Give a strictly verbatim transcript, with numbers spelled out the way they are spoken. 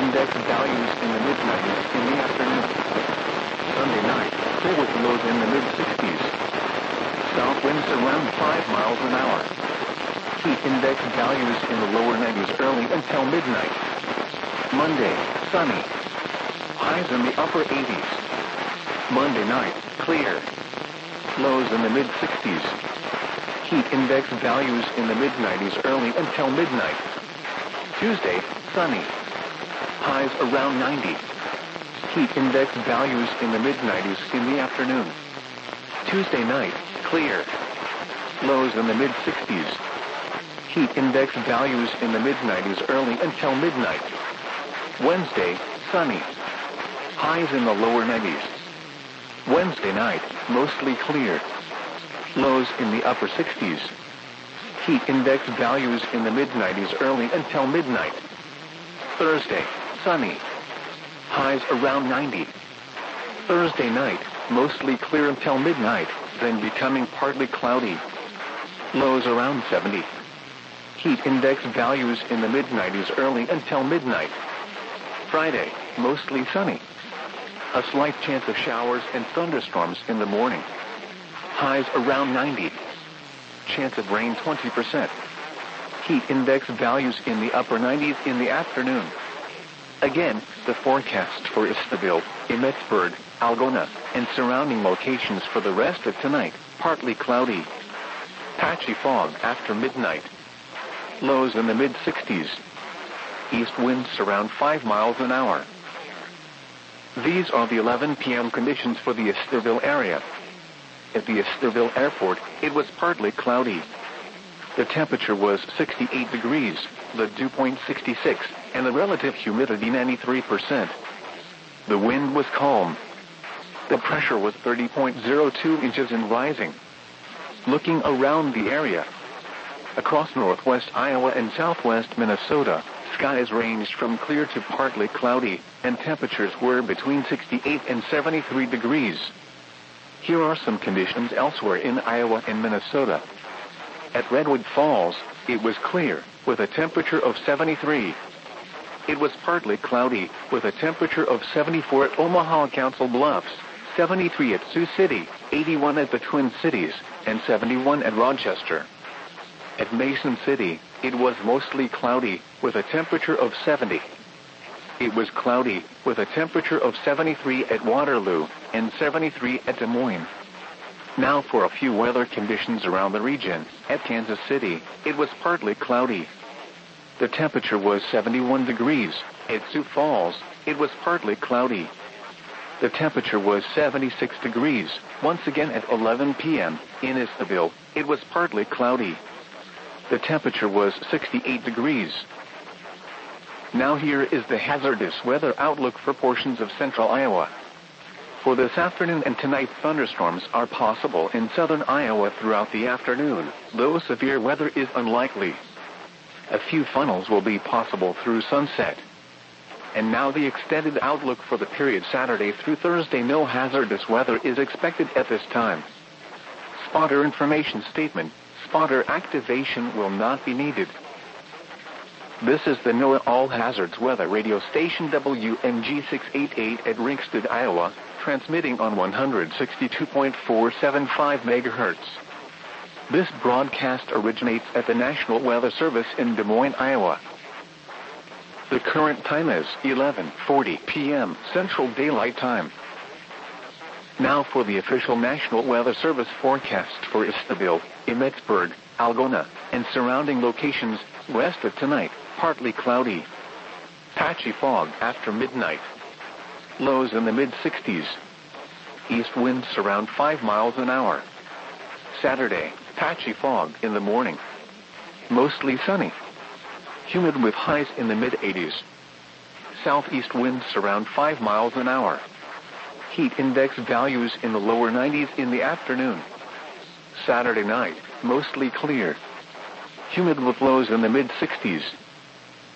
index values in the mid nineties in the afternoon. Sunday night, clear with lows in the mid sixties. South winds around five miles an hour. Heat index values in the lower nineties early until midnight. Monday, sunny. Highs in the upper eighties. Monday night, clear. Lows in the mid sixties. Heat index values in the mid nineties early until midnight. Tuesday, sunny. Highs around ninety. Heat index values in the mid nineties in the afternoon. Tuesday night, clear. Lows in the mid sixties. Heat index values in the mid nineties early until midnight. Wednesday, sunny. Highs in the lower nineties. Wednesday night, mostly clear. Lows in the upper sixties. Heat index values in the mid nineties early until midnight. Thursday, sunny. Highs around ninety. Thursday night, mostly clear until midnight, then becoming partly cloudy. Lows around seventy. Heat index values in the mid nineties early until midnight. Friday, mostly sunny. A slight chance of showers and thunderstorms in the morning. Highs around ninety. Chance of rain twenty percent. Heat index values in the upper nineties in the afternoon. Again, the forecast for Istaville, Emmettsburg, Algona, and surrounding locations for the rest of tonight: partly cloudy. Patchy fog after midnight. Lows in the mid sixties. East winds around five miles an hour. These are the eleven p m conditions for the Istaville area. At the Istaville Airport, it was partly cloudy. The temperature was sixty-eight degrees, the dew point sixty-six, and the relative humidity ninety-three percent. The wind was calm. The pressure was thirty point zero two inches and rising. Looking around the area, across northwest Iowa and southwest Minnesota, skies ranged from clear to partly cloudy, and temperatures were between sixty-eight and seventy-three degrees. Here are some conditions elsewhere in Iowa and Minnesota. At Redwood Falls, it was clear, with a temperature of seventy-three. It was partly cloudy, with a temperature of seventy-four at Omaha Council Bluffs, seventy-three at Sioux City, eighty-one at the Twin Cities, and seventy-one at Rochester. At Mason City, it was mostly cloudy, with a temperature of seventy. It was cloudy, with a temperature of seventy-three at Waterloo, and seventy-three at Des Moines. Now for a few weather conditions around the region. At Kansas City, it was partly cloudy. The temperature was seventy-one degrees. At Sioux Falls, it was partly cloudy. The temperature was seventy-six degrees. Once again at eleven p m in Istaville, it was partly cloudy. The temperature was sixty-eight degrees. Now here is the hazardous weather outlook for portions of central Iowa. For this afternoon and tonight, thunderstorms are possible in southern Iowa throughout the afternoon, though severe weather is unlikely. A few funnels will be possible through sunset. And now the extended outlook for the period Saturday through Thursday. No hazardous weather is expected at this time. Spotter information statement. Spotter activation will not be needed. This is the NOAA All Hazards Weather Radio Station W M G six eighty-eight at Ringsted, Iowa, transmitting on one sixty-two point four seven five megahertz. This broadcast originates at the National Weather Service in Des Moines, Iowa. The current time is eleven forty p m Central Daylight Time. Now for the official National Weather Service forecast for Istaville, Emmettsburg, Algona, and surrounding locations west of tonight: partly cloudy. Patchy fog after midnight. Lows in the mid sixties. East winds around five miles an hour. Saturday, patchy fog in the morning. Mostly sunny. Humid with highs in the mid eighties. Southeast winds around five miles an hour. Heat index values in the lower nineties in the afternoon. Saturday night, mostly clear. Humid with lows in the mid sixties.